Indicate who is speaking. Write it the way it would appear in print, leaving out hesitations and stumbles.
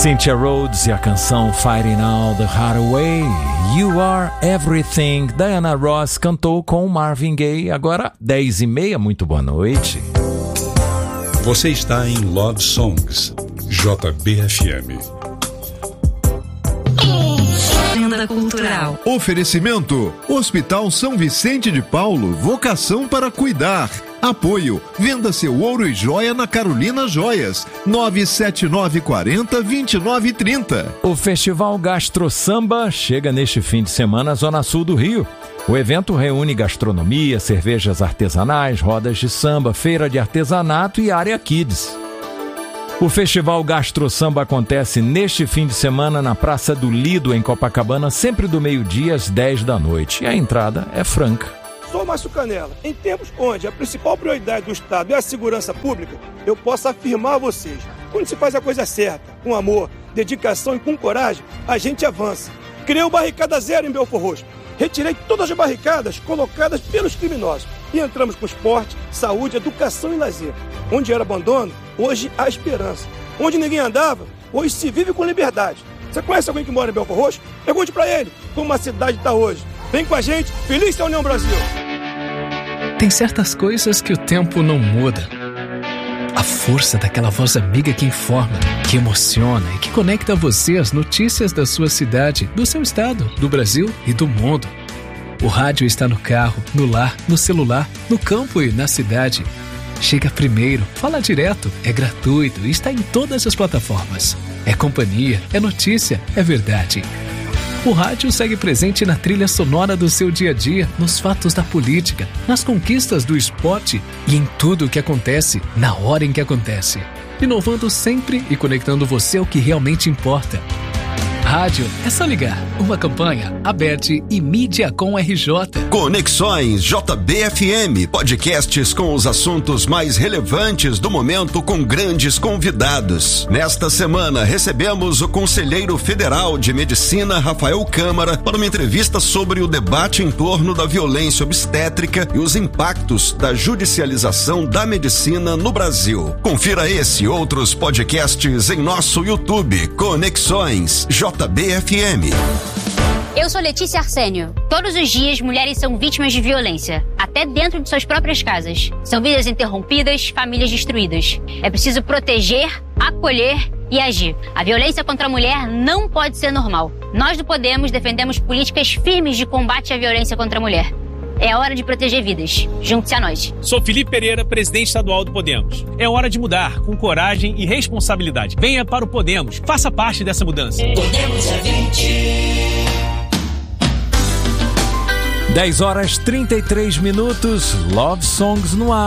Speaker 1: Cynthia Rhodes e a canção Fighting All the Hard Way. You Are Everything. Diana Ross cantou com Marvin Gaye. Agora 10h30, muito boa noite.
Speaker 2: Você está em Love Songs, JBFM.
Speaker 3: Agenda cultural.
Speaker 4: Oferecimento: Hospital São Vicente de Paulo, vocação para cuidar. Apoio: venda seu ouro e joia na Carolina Joias, 97940-2930.
Speaker 1: O Festival Gastro Samba chega neste fim de semana à Zona Sul do Rio. O evento reúne gastronomia, cervejas artesanais, rodas de samba, feira de artesanato e área kids. O Festival Gastro Samba acontece neste fim de semana na Praça do Lido, em Copacabana, sempre do meio-dia às 10 da noite. E a entrada é franca.
Speaker 5: Sou Márcio Canela. Em tempos onde a principal prioridade do Estado é a segurança pública, eu posso afirmar a vocês: quando se faz a coisa certa, com amor, dedicação e com coragem, a gente avança. Criei o Barricada Zero em Belfor Roxo. Retirei todas as barricadas colocadas pelos criminosos. E entramos com esporte, saúde, educação e lazer. Onde era abandono, hoje há esperança. Onde ninguém andava, hoje se vive com liberdade. Você conhece alguém que mora em Belfor Roxo? Pergunte pra ele como a cidade está hoje. Vem com a gente, feliz da União Brasil!
Speaker 6: Tem certas coisas que o tempo não muda. A força daquela voz amiga que informa, que emociona e que conecta você às notícias da sua cidade, do seu estado, do Brasil e do mundo. O rádio está no carro, no lar, no celular, no campo e na cidade. Chega primeiro, fala direto, é gratuito e está em todas as plataformas. É companhia, é notícia, é verdade. O rádio segue presente na trilha sonora do seu dia a dia, nos fatos da política, nas conquistas do esporte e em tudo o que acontece, na hora em que acontece. Inovando sempre e conectando você ao que realmente importa. Rádio é só ligar. Uma campanha, Aberte e Mídia com RJ.
Speaker 7: Conexões JBFM, podcasts com os assuntos mais relevantes do momento com grandes convidados. Nesta semana recebemos o Conselheiro Federal de Medicina, Rafael Câmara, para uma entrevista sobre o debate em torno da violência obstétrica e os impactos da judicialização da medicina no Brasil. Confira esse e outros podcasts em nosso YouTube, Conexões JBFM.
Speaker 8: Eu sou Letícia Arsênio. Todos os dias, mulheres são vítimas de violência, até dentro de suas próprias casas. São vidas interrompidas, famílias destruídas. É preciso proteger, acolher e agir. A violência contra a mulher não pode ser normal. Nós do Podemos defendemos políticas firmes de combate à violência contra a mulher. É hora de proteger vidas. Junte-se a nós.
Speaker 9: Sou Felipe Pereira, presidente estadual do Podemos. É hora de mudar, com coragem e responsabilidade. Venha para o Podemos. Faça parte dessa mudança.
Speaker 3: Podemos é 20.
Speaker 1: 10h33. Love Songs no ar.